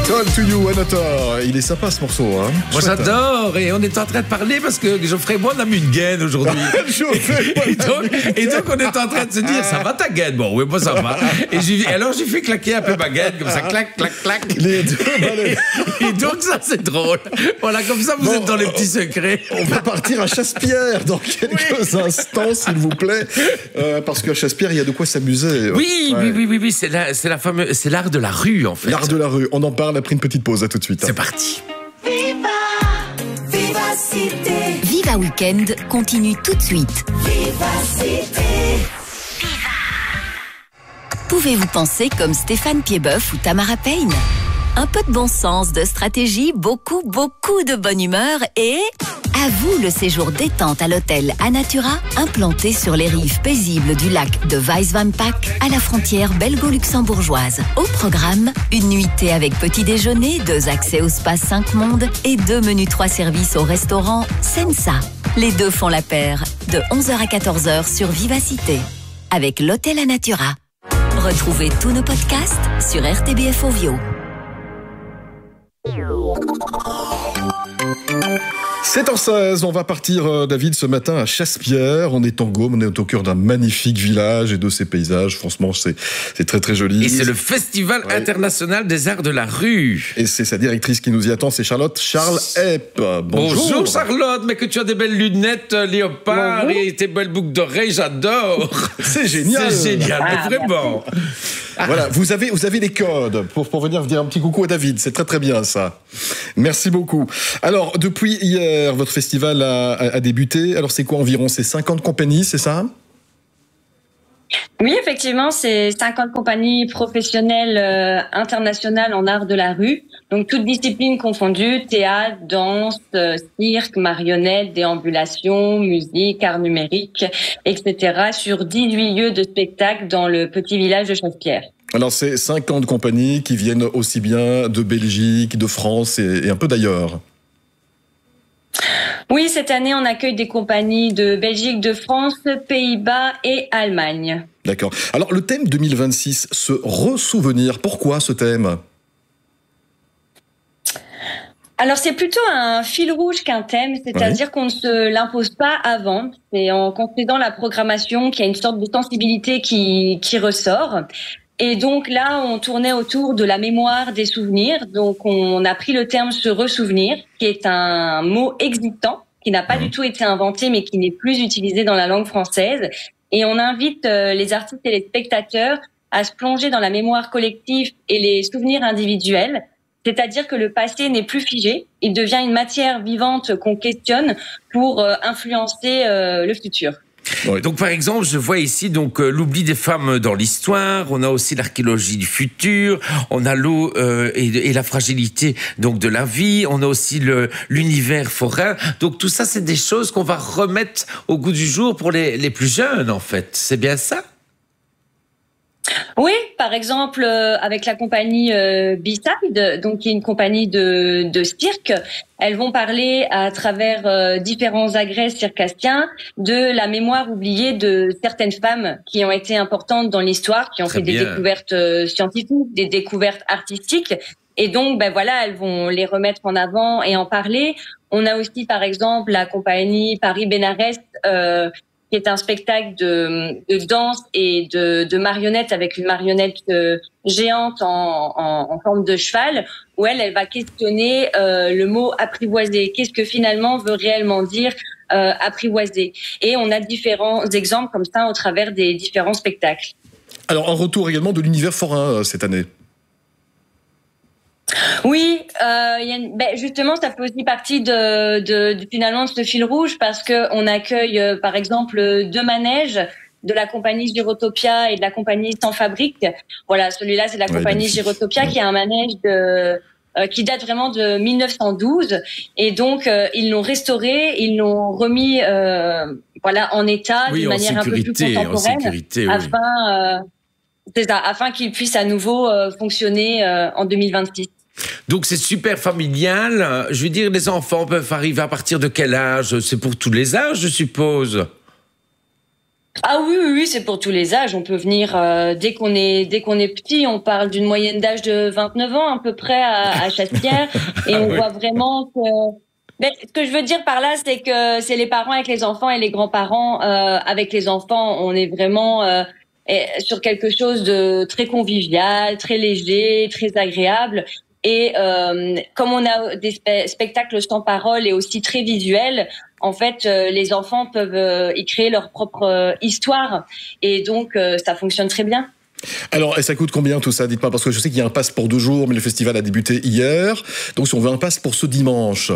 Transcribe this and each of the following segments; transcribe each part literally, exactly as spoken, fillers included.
Call to You, Another. Il est sympa ce morceau, hein. Moi j'adore, et on est en train de parler parce que Geoffrey et moi on a mis une gaine aujourd'hui. et, donc, et donc on est en train de se dire, ça va ta gaine? Bon, oui, moi ça va. Et, j'ai, et alors j'ai fait claquer un peu ma gaine, comme ça, clac, clac, clac. Les deux, et, et donc ça c'est drôle. Voilà, comme ça vous bon, êtes dans les petits secrets. On va partir à Chassepierre dans quelques oui. instants, s'il vous plaît. Euh, parce qu'à Chassepierre, il y a de quoi s'amuser. Oui, ouais. oui, oui, oui, oui, c'est, la, c'est, la fameuse, c'est l'art de la rue en fait. L'art de la rue, on en parle après une petite pause, à tout de suite. C'est parti. Viva, Vivacité. Viva Weekend continue tout de suite. Vivacité. Pouvez-vous penser comme Stéphane Piedboeuf ou Tamara Payne? Un peu de bon sens, de stratégie, beaucoup, beaucoup de bonne humeur et... à vous le séjour détente à l'hôtel Anatura, implanté sur les rives paisibles du lac de Weiswampak, à la frontière belgo-luxembourgeoise. Au programme, une nuitée avec petit déjeuner, deux accès au spa cinq mondes et deux menus trois services au restaurant Sensa. Les deux font la paire, de onze heures à quatorze heures sur Vivacité, avec l'hôtel Anatura. Retrouvez tous nos podcasts sur R T B F Ovio. sept heures seize, on va partir, David, ce matin à Chassepierre. On est en Gaume, on est au cœur d'un magnifique village et de ses paysages. Franchement, c'est, c'est très très joli. Et c'est le Festival ouais. international des arts de la rue. Et c'est sa directrice qui nous y attend, c'est Charlotte Charles Epp. Bonjour. Bonjour Charlotte, mais que tu as des belles lunettes léopard Bonjour. Et tes belles boucles d'oreilles, j'adore. C'est génial. C'est génial, ah, mais vraiment. Voilà, vous avez, vous avez les codes pour, pour venir dire un petit coucou à David. C'est très très bien ça. Merci beaucoup. Alors, depuis hier, votre festival a, a, a débuté. Alors, c'est quoi environ? C'est cinquante compagnies, c'est ça? Oui, effectivement, c'est cinquante compagnies professionnelles euh, internationales en art de la rue. Donc, toutes disciplines confondues, théâtre, danse, euh, cirque, marionnette, déambulation, musique, art numérique, et cetera sur dix-huit lieux de spectacle dans le petit village de Chassepierre. Alors, c'est cinquante compagnies qui viennent aussi bien de Belgique, de France et, et un peu d'ailleurs. Oui, cette année, on accueille des compagnies de Belgique, de France, Pays-Bas et Allemagne. D'accord. Alors, le thème deux mille vingt-six, se ressouvenir. Pourquoi ce thème ? Alors, c'est plutôt un fil rouge qu'un thème, c'est-à-dire oui. qu'on ne se l'impose pas avant. C'est en construisant la programmation qu'il y a une sorte de sensibilité qui, qui ressort. Et donc là, on tournait autour de la mémoire des souvenirs. Donc, on a pris le terme « se ressouvenir », qui est un mot existant, qui n'a pas du tout été inventé, mais qui n'est plus utilisé dans la langue française. Et on invite euh, les artistes et les spectateurs à se plonger dans la mémoire collective et les souvenirs individuels. C'est-à-dire que le passé n'est plus figé, il devient une matière vivante qu'on questionne pour euh, influencer euh, le futur. Ouais. Donc par exemple, je vois ici donc euh, l'oubli des femmes dans l'histoire. On a aussi l'archéologie du futur. On a l'eau euh, et, et la fragilité donc de la vie. On a aussi le l'univers forain. Donc tout ça, c'est des choses qu'on va remettre au goût du jour pour les les plus jeunes en fait. C'est bien ça? Oui, par exemple euh, avec la compagnie euh, B-Side, donc qui est une compagnie de, de cirque, elles vont parler à travers euh, différents agrès circassiens de la mémoire oubliée de certaines femmes qui ont été importantes dans l'histoire, qui ont Très fait bien. des découvertes euh, scientifiques, des découvertes artistiques, et donc ben voilà, elles vont les remettre en avant et en parler. On a aussi par exemple la compagnie Paris-Bénarès, euh, qui est un spectacle de, de danse et de, de marionnettes avec une marionnette euh, géante en, en, en forme de cheval, où elle, elle va questionner euh, le mot apprivoiser. Qu'est-ce que finalement veut réellement dire euh, apprivoiser? Et on a différents exemples comme ça au travers des différents spectacles. Alors, un retour également de l'univers forain euh, cette année. Oui, euh, y a une, ben justement, ça fait aussi partie de, de, de finalement de ce fil rouge parce que on accueille euh, par exemple deux manèges de la compagnie Girotopia et de la compagnie Sans Fabrique. Voilà, celui-là c'est la ouais, compagnie Girotopia ouais. qui a un manège de euh, qui date vraiment de mille neuf cent douze et donc euh, ils l'ont restauré, ils l'ont remis euh, voilà en état oui, d'une manière un peu plus contemporaine oui. afin euh, c'est ça, afin qu'il puisse à nouveau euh, fonctionner euh, en deux mille vingt-six. Donc c'est super familial. Je veux dire, les enfants peuvent arriver à partir de quel âge? C'est pour tous les âges, je suppose. Ah oui, oui, oui, c'est pour tous les âges. On peut venir euh, dès qu'on est dès qu'on est petit. On parle d'une moyenne d'âge de vingt-neuf ans à peu près à, à Chastepierre, et on oui. voit vraiment que. Mais ce que je veux dire par là, c'est que c'est les parents avec les enfants et les grands-parents euh, avec les enfants. On est vraiment euh, sur quelque chose de très convivial, très léger, très agréable. Et euh, comme on a des spe- spectacles sans parole et aussi très visuels, en fait, euh, les enfants peuvent euh, y créer leur propre euh, histoire. Et donc, euh, ça fonctionne très bien. Alors, et ça coûte combien tout ça? Dites-moi, parce que je sais qu'il y a un pass pour deux jours, mais le festival a débuté hier. Donc, si on veut un pass pour ce dimanche...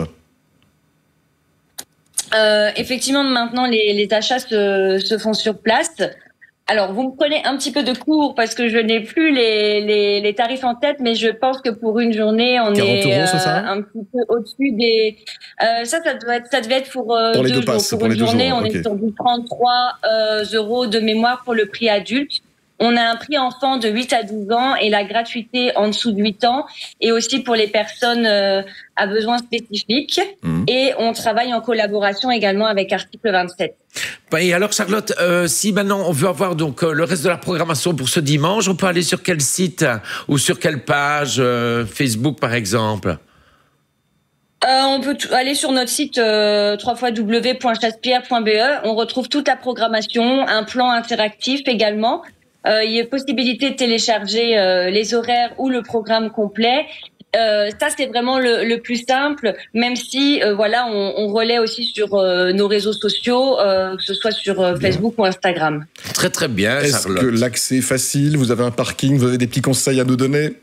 Euh, effectivement, maintenant, les, les achats se, se font sur place. Alors, vous me prenez un petit peu de cours parce que je n'ai plus les, les, les tarifs en tête, mais je pense que pour une journée, on est euros, c'est ça euh, un petit peu au-dessus des... Euh, ça, ça doit être, ça devait être pour, euh, pour les deux, deux jours. passes, Pour, pour une les deux journée, jours, on okay. est sur du trente-trois euh, euros de mémoire pour le prix adulte. On a un prix enfant de huit à douze ans et la gratuité en dessous de huit ans, et aussi pour les personnes euh, à besoins spécifiques. Mmh. Et on travaille en collaboration également avec Article vingt-sept. Et alors Charlotte, euh, si maintenant on veut avoir donc euh, le reste de la programmation pour ce dimanche, on peut aller sur quel site ou sur quelle page euh, Facebook par exemple? Euh, on peut t- aller sur notre site euh, w w w point chastepierre point b e. On retrouve toute la programmation, un plan interactif également. Euh, il y a possibilité de télécharger euh, les horaires ou le programme complet. Euh, ça, c'est vraiment le, le plus simple, même si euh, voilà, on, on relaie aussi sur euh, nos réseaux sociaux, euh, que ce soit sur euh, Facebook ou Instagram. Très très bien, Est-ce Charlotte. que l'accès est facile? Vous avez un parking? Vous avez des petits conseils à nous donner?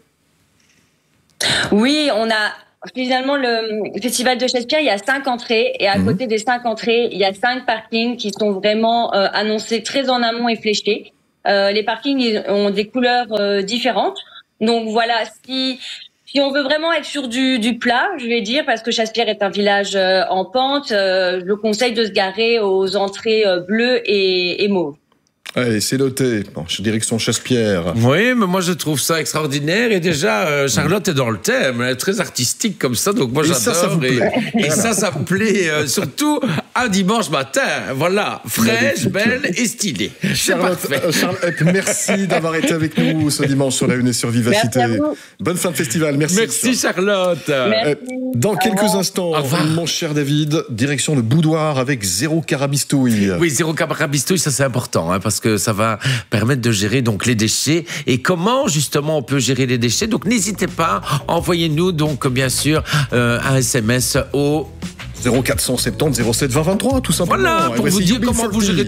Oui, on a... Finalement, le festival de Chastepierre, il y a cinq entrées, et à mmh. côté des cinq entrées, il y a cinq parkings qui sont vraiment euh, annoncés très en amont et fléchés. Euh, les parkings ils ont des couleurs euh, différentes. Donc voilà, si si on veut vraiment être sur du, du plat, je vais dire, parce que Chastepierre est un village euh, en pente, euh, je le conseille de se garer aux entrées euh, bleues et, et mauves. Allez, c'est noté. Bon, direction Chastepierre. Oui, mais moi je trouve ça extraordinaire. Et déjà, euh, Charlotte est dans le thème. Elle est très artistique comme ça, donc moi j'adore. Ça, ça vous plaît. Et, et ça, ça me plaît euh, surtout un dimanche matin. Voilà, fraîche, belle et stylée. Charlotte, euh, Charlotte, merci d'avoir été avec nous ce dimanche sur la Une et sur Vivacité. Bonne fin de festival. Merci. Merci Charlotte. Merci. Dans quelques instants, mon cher David, direction le boudoir avec zéro carabistouille. Oui, zéro carabistouille, ça c'est important, hein, parce que ça va permettre de gérer donc les déchets. Et comment justement on peut gérer les déchets? Donc n'hésitez pas, envoyez-nous donc bien sûr euh, un S M S au zéro quatre cent soixante-dix zéro sept vingt vingt-trois, tout simplement. Voilà, pour vous dire comment vous gérez